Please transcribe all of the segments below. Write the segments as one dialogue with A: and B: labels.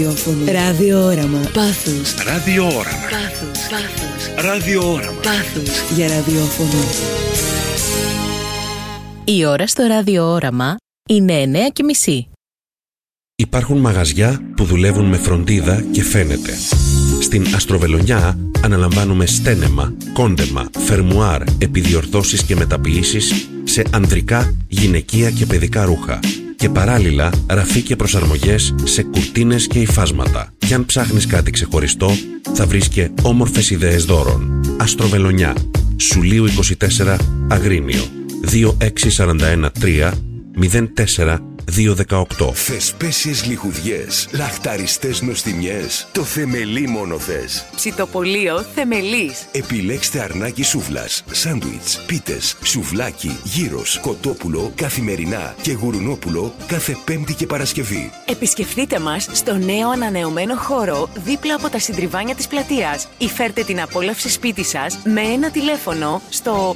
A: Ραδιόραμα. Πάθος.
B: Ραδιόραμα.
A: Πάθος.
B: Ραδιόραμα.
A: Πάθος για ραδιόφωνο.
C: Η ώρα στο ραδιόραμα είναι 9:30.
D: Υπάρχουν μαγαζιά που δουλεύουν με φροντίδα και φαίνεται. Στην Αστροβελονιά αναλαμβάνουμε στένεμα, κόντεμα, φερμουάρ, επιδιορθώσεις και μεταποιήσεις σε ανδρικά, γυναικεία και παιδικά ρούχα. Και παράλληλα ραφή και προσαρμογές σε κουρτίνες και υφάσματα. Κι αν ψάχνεις κάτι ξεχωριστό, θα βρεις και όμορφες ιδέες δώρων. Αστροβελονιά, Σουλίου 24, Αγρίνιο, 26413 04218.
E: Θεσπέσιες λιχουδιές, λαχταριστές νοστιμιές, το θεμελί μόνο θες.
F: Ψητοπολείο Θεμελής.
E: Επιλέξτε αρνάκι σούβλας, σάντουιτς, πίτες, σουβλάκι, γύρος, κοτόπουλο καθημερινά και γουρουνόπουλο κάθε Πέμπτη και Παρασκευή.
F: Επισκεφτείτε μας στο νέο ανανεωμένο χώρο δίπλα από τα συντριβάνια της πλατείας ή φέρτε την απόλαυση σπίτι σας με ένα τηλέφωνο στο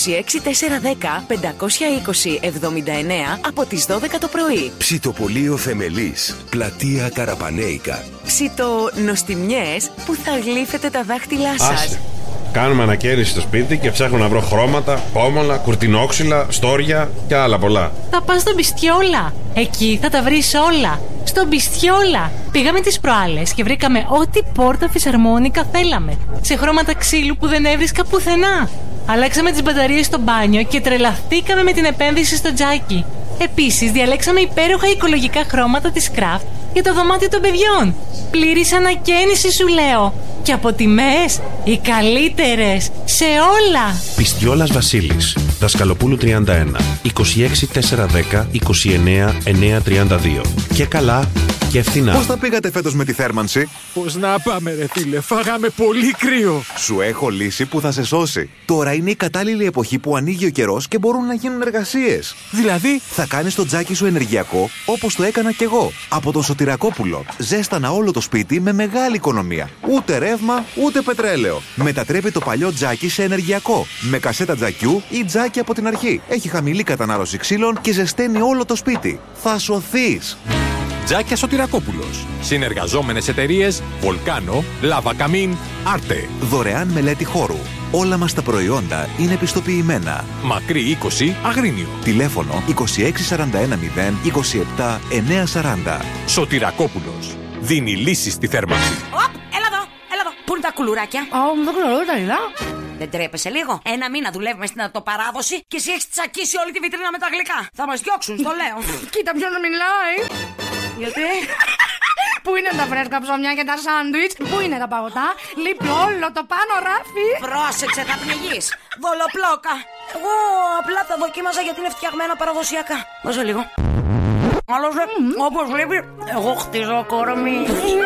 F: 26410 520 79 από τις 12 το πρωί.
E: Ψητοπολείο Θεμελής, πλατεία Καραπανέικα.
F: Ψητονοστιμιές που θα γλύφετε τα δάχτυλά σας.
D: Άσε. Κάνουμε ανακαίνιση στο σπίτι και ψάχνω να βρω χρώματα, πόμολα, κουρτινόξυλα, στόρια και άλλα πολλά.
G: Θα πας στον Μπιστιόλα. Εκεί θα τα βρεις όλα. Στον Μπιστιόλα. Πήγαμε τις προάλλες και βρήκαμε ό,τι πόρτα φυσαρμόνικα θέλαμε. Σε χρώματα ξύλου που δεν έβρισκα πουθενά. Αλλάξαμε τις μπαταρίες στο μπάνιο και τρελαθήκαμε με την επένδυση στο τζάκι. Επίσης, διαλέξαμε υπέροχα οικολογικά χρώματα της Craft για το δωμάτιο των παιδιών. Πλήρης ανακαίνιση σου λέω. Και από τιμές, οι καλύτερες σε όλα.
D: Πιστιόλας Βασίλης, Δασκαλοπούλου 31, 26410 29 932. Και καλά και φθηνά.
H: Πώς θα πήγατε φέτος με τη θέρμανση?
I: Πώς να πάμε ρε φίλε, φάγαμε πολύ κρύο.
H: Σου έχω λύση που θα σε σώσει. Τώρα είναι η κατάλληλη εποχή που ανοίγει ο καιρός και μπορούν να γίνουν εργασίες.
I: Δηλαδή,
H: θα κάνεις το τζάκι σου ενεργειακό όπως το έκανα κι εγώ. Από τον Σωτηρακόπουλο. Ζέστανα όλο το σπίτι με μεγάλη οικονομία. Ούτε ρεύμα, ούτε πετρέλαιο. Μετατρέπει το παλιό τζάκι σε ενεργειακό. Με κασέτα τζακιού ή τζάκι από την αρχή. Έχει χαμηλή κατανάλωση ξύλων και ζεσταίνει όλο το σπίτι. Θα σωθείς.
J: Τζάκια Σωτηρακόπουλος. Συνεργαζόμενες εταιρείες Volcano, Lava Kamin, Arte.
H: Δωρεάν μελέτη χώρου. Όλα μας τα προϊόντα είναι πιστοποιημένα.
J: Μακρύ 20, Αγρίνιο.
H: Τηλέφωνο 26410 27 940.
J: Σωτηρακόπουλος. Δίνει λύσεις στη θέρμανση.
K: Έλα εδώ. Πού είναι τα κουλουράκια?
G: Δεν ξέρω, τα είδα.
K: Δεν τρέπεσαι λίγο? Ένα μήνα δουλεύουμε στην αυτοπαράδοση και εσύ έχεις τσακίσει όλη τη βιτρίνα με τα γλυκά. Θα μας διώξουν, στο λέω.
G: Κοίτα ποιος να μιλάει.
K: Γιατί?
G: Πού είναι τα φρέσκα ψωμιά και τα σάντουιτς? Πού είναι τα παγωτά? Λείπει όλο το πάνω ράφι.
K: Πρόσεξε, θα πνιγείς. Δολοπλόκα. Εγώ απλά τα δοκίμαζα γιατί είναι φτιαγμένα παραδοσιακά. Δώσε λίγο. Άλλωστε, όπως βλέπει, εγώ χτίζω κορμί.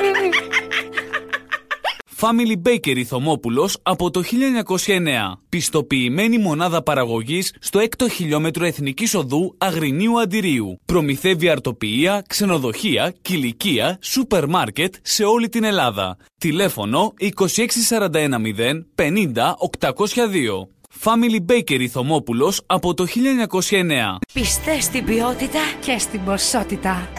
L: Family Bakery Θωμόπουλος από το 1909. Πιστοποιημένη μονάδα παραγωγής στο 6ο χιλιόμετρο Εθνικής Οδού Αγρινίου Αντιρίου. Προμηθεύει αρτοποιεία, ξενοδοχεία, κηλικεία, σούπερ μάρκετ σε όλη την Ελλάδα. Τηλέφωνο 26410 50 802. Family Bakery Θωμόπουλος από το 1909.
K: Πιστές στην ποιότητα
G: και στην ποσότητα.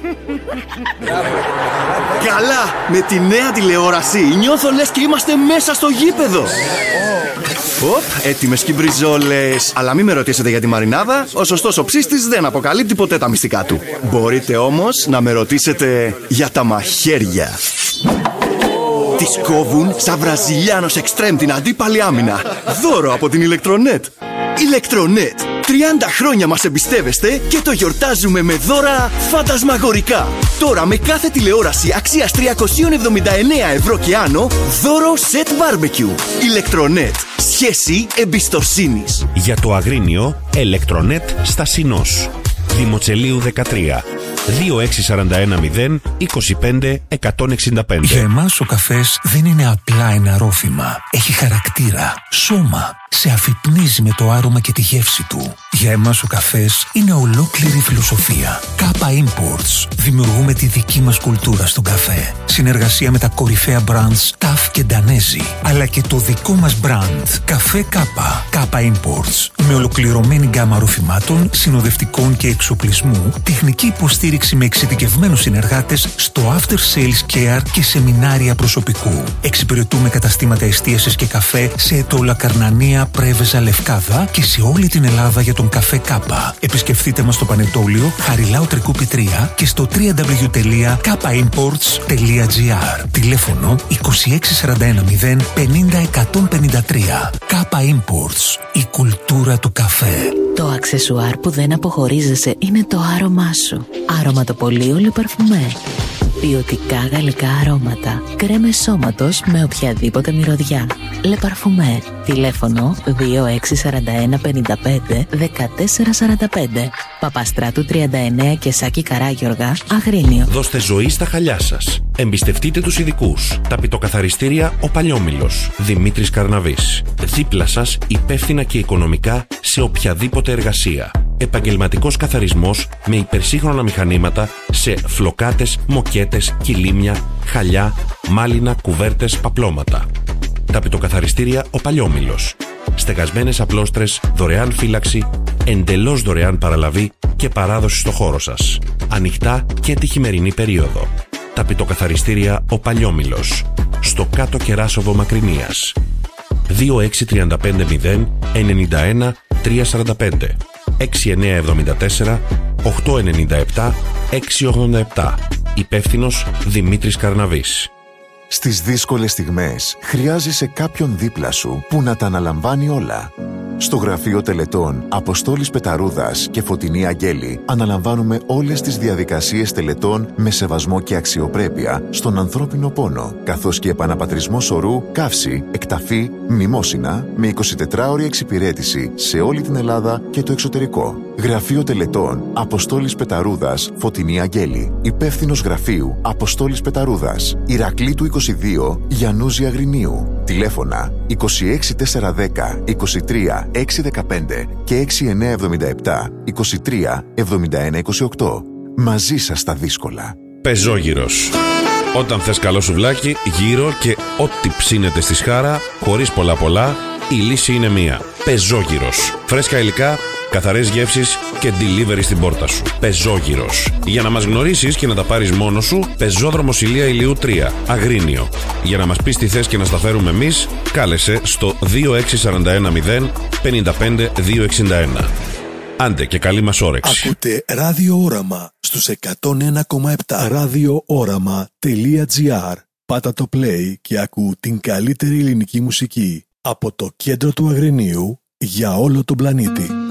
M: Καλά! Με τη νέα τηλεόραση νιώθω λες και είμαστε μέσα στο γήπεδο. Έτοιμες και μπριζόλες. Αλλά μην με ρωτήσετε για τη μαρινάδα. Ο σωστός οψίστης δεν αποκαλύπτει ποτέ τα μυστικά του. Μπορείτε όμως να με ρωτήσετε για τα μαχαίρια. Τις κόβουν σαν Βραζιλιάνος εξτρέμ την αντίπαλη άμυνα. Δώρο από την Ηλεκτρονέτ. Ηλεκτρονέτ. 30 χρόνια μας εμπιστεύεστε και το γιορτάζουμε με δώρα φαντασμαγορικά. Τώρα με κάθε τηλεόραση αξίας 379 ευρώ και άνω, δώρο σετ μπάρμπεκιου. Ηλεκτρονέτ. Σχέση εμπιστοσύνης.
D: Για το Αγρίνιο, Ηλεκτρονέτ στα Συνός. Δημοτσελίου 13. 26410 25 165.
N: Για εμάς ο καφές δεν είναι απλά ένα ρόφημα. Έχει χαρακτήρα, σώμα. Σε αφυπνίζει με το άρωμα και τη γεύση του. Για εμάς ο καφές είναι ολόκληρη φιλοσοφία. Kappa Imports. Δημιουργούμε τη δική μας κουλτούρα στον καφέ. Συνεργασία με τα κορυφαία brands TAF και Danesi, αλλά και το δικό μας brand Καφέ Kappa. Kappa Imports. Με ολοκληρωμένη γκάμα ροφημάτων, συνοδευτικών και εξοπλισμού, τεχνική υποστήριξη με εξειδικευμένους συνεργάτες στο after sales care και σεμινάρια προσωπικού. Εξυπηρετούμε καταστήματα εστίασης και καφέ σε Ετώλα, Καρνανία, Πρέβεζα, Λευκάδα και σε όλη την Ελλάδα για τον καφέ Kappa. Επισκεφτείτε μας στο Πανετόλιο, Χαριλάου Τρικούπη 3 και στο www.kappaimports.gr. Τηλέφωνο 26410 50 153. Kappa Imports. Η κουλτούρα του καφέ.
C: Το αξεσουάρ που δεν αποχωρίζεσαι είναι το άρωμά σου. Αρωματοπολείο Le Parfumé. Ποιοτικά γαλλικά αρώματα. Κρέμες σώματος με οποιαδήποτε μυρωδιά. Le Parfumé. Τηλέφωνο 2641 55 1445. Παπαστράτου 39 και Σάκη Καράγιοργα, Αγρίνιο.
D: Δώστε ζωή στα χαλιά σας. Εμπιστευτείτε τους ειδικούς. Ταπιτοκαθαριστήρια Ο Παλιόμηλος. Δημήτρης Καρναβής. Δίπλα σας, υπεύθυνα και οικονομικά σε οποιαδήποτε εργασία. Επαγγελματικός καθαρισμός με υπερσύγχρονα μηχανήματα σε φλοκάτες, μοκέτες, κιλίμια, χαλιά, μάλινα, κουβέρτες, παπλώματα. Ταπιτοκαθαριστήρια Ο Παλιόμηλος. Στεγασμένες απλώστρες, δωρεάν φύλαξη, εντελώς δωρεάν παραλαβή και παράδοση στο χώρο σας. Ανοιχτά και τη χειμερινή περίοδο. Ταπιτοκαθαριστήρια Ο Παλιόμηλος. Στο Κάτω Κεράσοβο Μακρινίας. 26350 91 345 6974 897 687. Υπεύθυνος Δημήτρης Καρναβής.
B: Στις δύσκολες στιγμές χρειάζεσαι κάποιον δίπλα σου που να τα αναλαμβάνει όλα. Στο Γραφείο Τελετών Αποστόλης Πεταρούδας και Φωτεινή Αγγέλη αναλαμβάνουμε όλες τις διαδικασίες τελετών με σεβασμό και αξιοπρέπεια στον ανθρώπινο πόνο, καθώς και επαναπατρισμό σωρού, καύση, εκταφή, μνημόσυνα με 24ωρη εξυπηρέτηση σε όλη την Ελλάδα και το εξωτερικό. Γραφείο Τελετών Αποστόλης Πεταρούδας, Φωτεινή Αγγέλη. Υπεύθυνος γραφείου Αποστόλης Πεταρούδας, Ηρακλήτου 22, Γιαννούζη Αγρινίου. Τηλέφωνα 26410 23 615 και 6977 23 71 28. Μαζί σας στα δύσκολα.
D: Πεζόγυρος. Όταν θες καλό σουβλάκι, γύρω και ό,τι ψήνεται στη σχάρα, χωρίς πολλά, η λύση είναι μία. Πεζόγυρος. Φρέσκα υλικά, καθαρές γεύσεις και delivery στην πόρτα σου. Πεζόγυρος. Για να μας γνωρίσεις και να τα πάρεις μόνος σου, Πεζόδρομος Ηλία Ηλιού 3, Αγρίνιο. Για να μας πεις τι θες και να στα φέρουμε εμείς, κάλεσε στο 26410 55 261. Άντε και καλή μας όρεξη.
O: Ακούτε Ράδιο Όραμα στους 101,7 radiooraμα.gr. Πάτα το play και ακού την καλύτερη ελληνική μουσική από το κέντρο του Αγρινίου για όλο τον πλανήτη.